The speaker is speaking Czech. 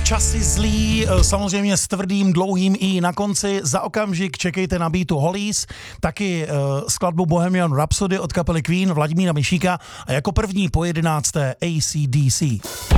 Časy zlý, samozřejmě s tvrdým, dlouhým i na konci. Za okamžik čekejte na beatu Hollies, taky skladbu Bohemian Rhapsody od kapely Queen Vladimíra Mišíka a jako první po 11. AC/DC.